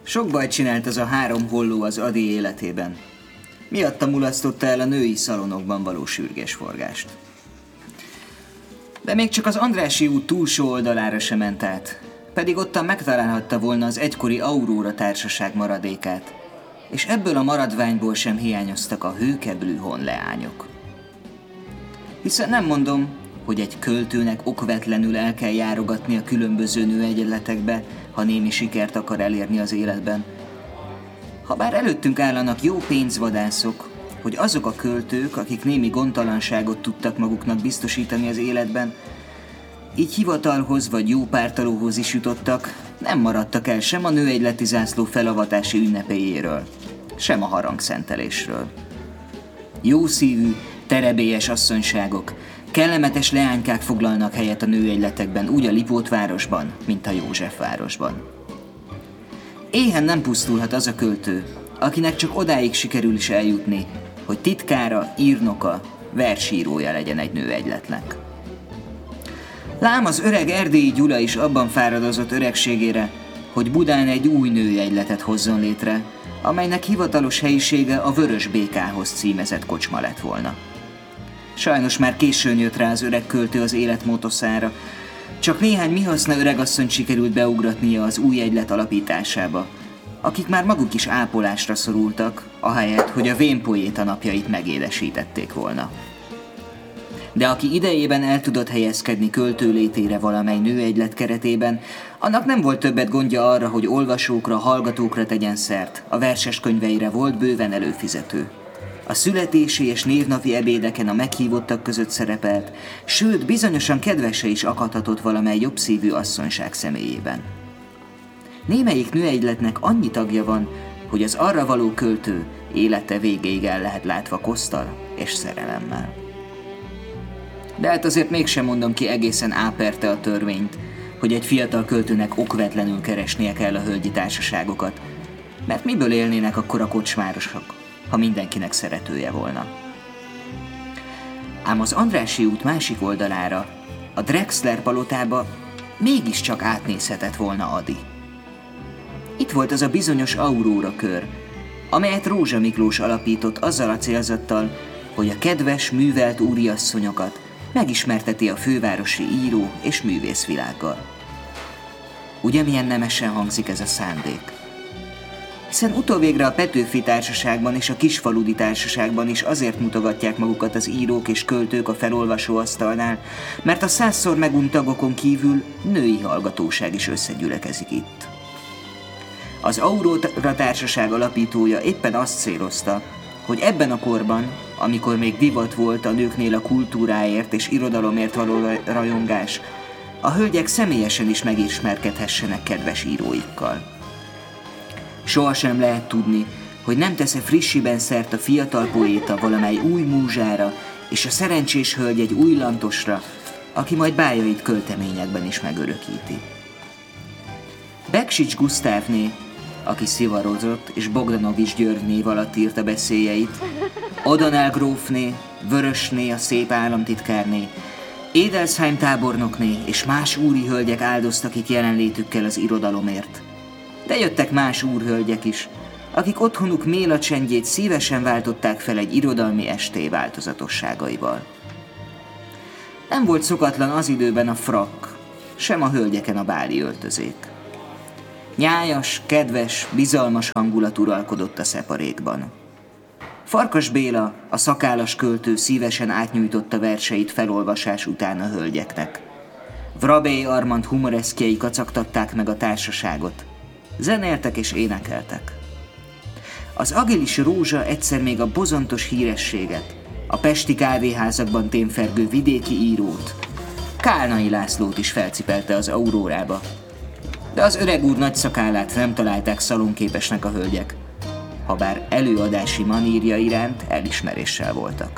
Sok bajt csinált az a 3 holló az Adi életében. Miatta mulasztotta el a női szalonokban való sürgésforgást. De még csak az Andrássy út túlsó oldalára sem ment át, pedig ottan megtalálhatta volna az egykori Aurora társaság maradékát, és ebből a maradványból sem hiányoztak a hőkeblű honleányok. Hiszen nem mondom, hogy egy költőnek okvetlenül el kell járogatni a különböző nőegyletekbe, ha némi sikert akar elérni az életben. Habár előttünk állanak jó pénzvadászok, hogy azok a költők, akik némi gondtalanságot tudtak maguknak biztosítani az életben, így hivatalhoz vagy jó pártalóhoz is jutottak, nem maradtak el sem a nőegyleti zászló felavatási ünnepéjéről, sem a harangszentelésről. Jószívű, terebélyes asszonyságok, kellemetes leánykák foglalnak helyet a nőegyletekben, úgy a Lipótvárosban, mint a Józsefvárosban. Éhen nem pusztulhat az a költő, akinek csak odáig sikerül is eljutni, hogy titkára, írnoka, versírója legyen egy nőegyletnek. Lám az öreg Erdélyi Gyula is abban fáradozott öregségére, hogy Budán egy új nőegyletet hozzon létre, amelynek hivatalos helyisége a Vörös Békához címezett kocsma lett volna. Sajnos már későn jött rá az öreg költő az életmótoszára, csak néhány mihaszna öregasszony sikerült beugratnia az új egylet alapításába, akik már maguk is ápolásra szorultak, ahelyett, hogy a vénpoéta napjait megédesítették volna. De aki idejében el tudott helyezkedni költőlétére valamely nőegylet keretében, annak nem volt többet gondja arra, hogy olvasókra, hallgatókra tegyen szert, a verses könyveire volt bőven előfizető. A születési és névnapi ebédeken a meghívottak között szerepelt, sőt, bizonyosan kedvese is akadhatott valamely jobbszívű asszonyság személyében. Némelyik nőegyletnek annyi tagja van, hogy az arra való költő élete végéig el lehet látva koszttal és szerelemmel. De hát azért mégsem mondom ki egészen áperte a törvényt, hogy egy fiatal költőnek okvetlenül keresnie kell a hölgyi társaságokat, mert miből élnének akkor a kocsmárosok, ha mindenkinek szeretője volna. Ám az Andrássy út másik oldalára, a Drexler palotába mégiscsak átnézhetett volna Adi. Itt volt az a bizonyos Aurora kör, amelyet Rózsa Miklós alapított azzal a célzattal, hogy a kedves, művelt úriasszonyokat megismerteti a fővárosi író és művészvilággal. Ugye milyen nemesen hangzik ez a szándék? Hiszen utóvégre a Petőfi Társaságban és a Kisfaludi Társaságban is azért mutogatják magukat az írók és költők a felolvasóasztalnál, mert a 100-szor megunt tagokon kívül női hallgatóság is összegyülekezik itt. Az Aurora Társaság alapítója éppen azt célozta, hogy ebben a korban, amikor még divat volt a nőknél a kultúráért és irodalomért való rajongás, a hölgyek személyesen is megismerkedhessenek kedves íróikkal. Sohasem lehet tudni, hogy nem tesz-e frissiben szert a fiatal poéta valamely új múzsára, és a szerencsés hölgy egy új lantosra, aki majd bájait költeményekben is megörökíti. Beksics Gusztávné, aki szivarozott és Bogdanovics György név alatt írta beszélyeit, Odanel grófné, Vörösné, a szép államtitkárné, Édelsheim tábornokné és más úri hölgyek áldoztak itt jelenlétükkel az irodalomért. De jöttek más úrhölgyek is, akik otthonuk mélacsendjét szívesen váltották fel egy irodalmi esté változatosságaival. Nem volt szokatlan az időben a frakk, sem a hölgyeken a báli öltözék. Nyájas, kedves, bizalmas hangulat uralkodott a szeparékban. Farkas Béla, a szakállas költő szívesen átnyújtotta verseit felolvasás után a hölgyeknek. Vrabély Armand humoreszkjei kacagtatták meg a társaságot. Zenéltek és énekeltek. Az agilis Rózsa egyszer még a bozontos hírességet, a pesti kávéházakban témfergő vidéki írót, Kálnai Lászlót is felcipelte az Aurórába. De az öreg úr nagy szakállát nem találták szalonképesnek a hölgyek, habár előadási manírja iránt elismeréssel voltak.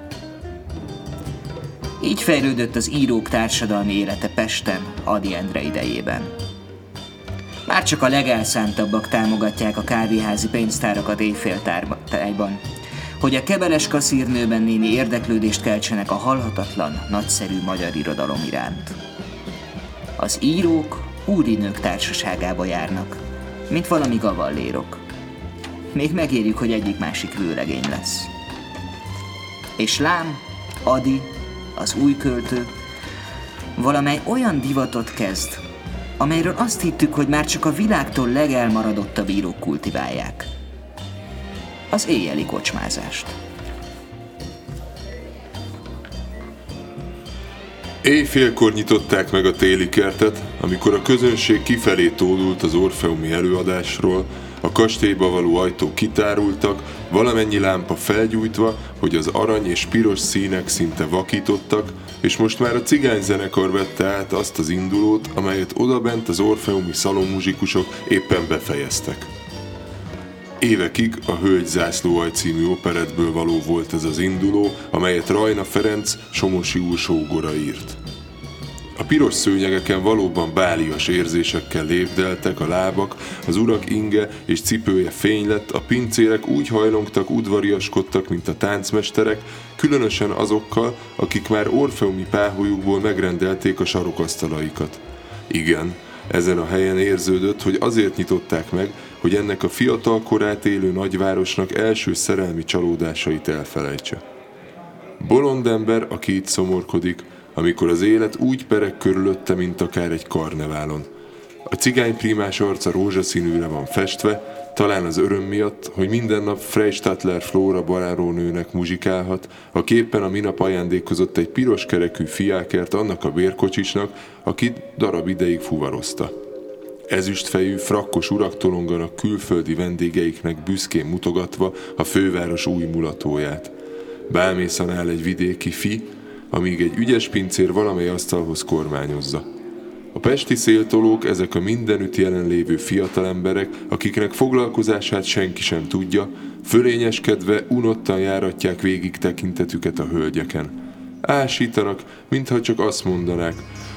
Így fejlődött az írók társadalmi élete Pesten, Ady Endre idejében. Már csak a legelszántabbak támogatják a kávéházi pénztárakat éjféltájban, hogy a kebeles kaszírnőben némi érdeklődést keltsenek a halhatatlan, nagyszerű magyar irodalom iránt. Az írók úrinők társaságába járnak, mint valami gavallérok. Még megérjük, hogy egyik-másik vőlegény lesz. És lám, Adi, az új költő, valamely olyan divatot kezd, amelyről azt hittük, hogy már csak a világtól legelmaradottabb írók kultiválják. Az éjjeli kocsmázást. Éjfélkor nyitották meg a téli kertet, amikor a közönség kifelé tódult az orfeumi előadásról, a kastélyba való ajtók kitárultak, valamennyi lámpa felgyújtva, hogy az arany és piros színek szinte vakítottak, és most már a cigányzenekar vette át azt az indulót, amelyet odabent az orfeumi szalonmuzsikusok éppen befejeztek. Évekig a Hölgy zászlóalj című operettből való volt ez az induló, amelyet Rajna Ferenc, Somosi úr sógora írt. A piros szőnyegeken valóban bálias érzésekkel lépdeltek a lábak, az urak inge és cipője fény lett, a pincérek úgy hajlongtak, udvariaskodtak, mint a táncmesterek, különösen azokkal, akik már orfeumi páholyukból megrendelték a sarokasztalaikat. Igen, ezen a helyen érződött, hogy azért nyitották meg, hogy ennek a fiatal korát élő nagyvárosnak első szerelmi csalódásait elfelejtse. Bolond ember, aki itt szomorkodik, amikor az élet úgy pereg körülötte, mint akár egy karneválon. A cigányprímás arca rózsaszínűre van festve, talán az öröm miatt, hogy minden nap Freistadler Flóra barárónőnek muzsikálhat, aki éppen a minap ajándékozott egy piros kerekű fiákert annak a bérkocsisnak, akit darab ideig fuvarozta. Ezüstfejű, frakkos urak tolonganak külföldi vendégeiknek büszkén mutogatva a főváros új mulatóját. Bálmészen áll egy vidéki fi, amíg egy ügyes pincér valamely asztalhoz kormányozza. A pesti széltolók ezek a mindenütt jelenlévő fiatalemberek, akiknek foglalkozását senki sem tudja, fölényeskedve unottan járatják végig tekintetüket a hölgyeken. Ásítanak, mintha csak azt mondanák: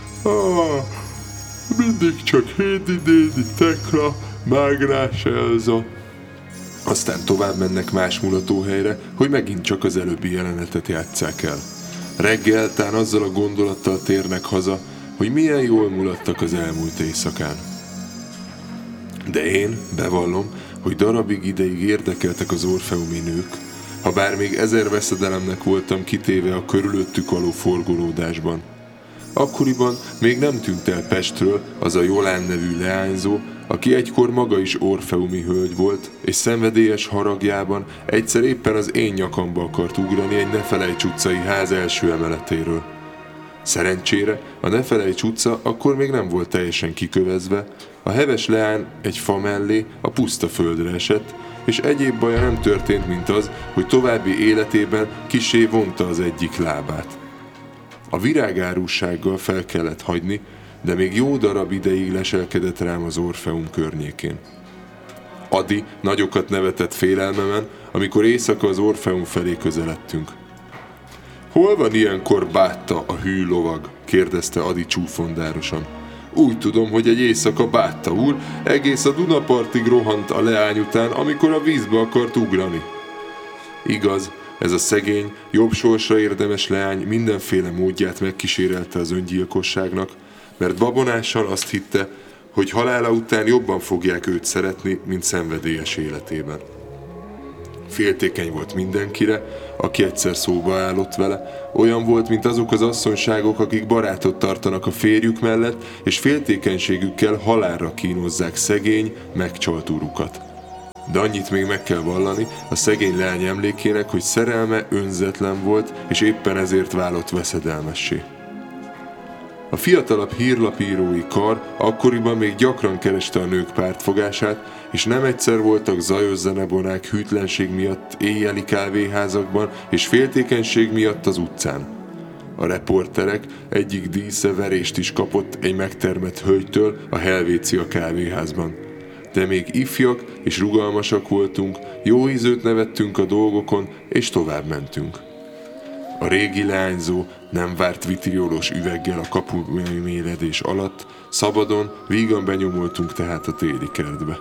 mindig csak Hédi-Dédi Tekla, Mágnás Elza. Aztán tovább mennek más mulatóhelyre, hogy megint csak az előbbi jelenetet játsszák el. Reggel tán azzal a gondolattal térnek haza, hogy milyen jól mulattak az elmúlt éjszakán. De én bevallom, hogy darabig ideig érdekeltek az orfeumi nők, ha bár még 1000 veszedelemnek voltam kitéve a körülöttük való forgolódásban. Akkoriban még nem tűnt el Pestről az a Jolán nevű leányzó, aki egykor maga is orfeumi hölgy volt, és szenvedélyes haragjában egyszer éppen az én nyakamba akart ugrani egy Nefelejts utcai ház első emeletéről. Szerencsére a Nefelejts utca akkor még nem volt teljesen kikövezve, a heves leány egy fa mellé a puszta földre esett, és egyéb baja nem történt, mint az, hogy további életében kissé vonta az egyik lábát. A virágárussággal fel kellett hagyni, de még jó darab ideig leselkedett rám az Orfeum környékén. Adi nagyokat nevetett félelmemen, amikor éjszaka az Orfeum felé közeledtünk. Hol van ilyenkor Bátta, a hű lovag? Kérdezte Adi csúfondárosan. Úgy tudom, hogy egy éjszaka Bátta úr egész a Dunapartig rohant a leány után, amikor a vízbe akart ugrani. Igaz, ez a szegény, jobb sorsra érdemes leány mindenféle módját megkísérelte az öngyilkosságnak, mert babonásan azt hitte, hogy halála után jobban fogják őt szeretni, mint szenvedélyes életében. Féltékeny volt mindenkire, aki egyszer szóba állott vele, olyan volt, mint azok az asszonyságok, akik barátot tartanak a férjük mellett, és féltékenységükkel halálra kínozzák szegény, megcsalt urukat. De annyit még meg kell vallani a szegény leány emlékének, hogy szerelme önzetlen volt, és éppen ezért válott veszedelmessé. A fiatalabb hírlapírói kar akkoriban még gyakran kereste a nők pártfogását, és nem egyszer voltak zajos zenebonák hűtlenség miatt éjjeli kávéházakban és féltékenység miatt az utcán. A reporterek egyik dísze verést is kapott egy megtermett hölgytől a Helvécia kávéházban. De még ifjak és rugalmasak voltunk, jó ízűt nevettünk a dolgokon, és tovább mentünk. A régi leányzó nem várt vitriolós üveggel a kapuméledés alatt, szabadon, vígan benyomultunk tehát a téli kertbe.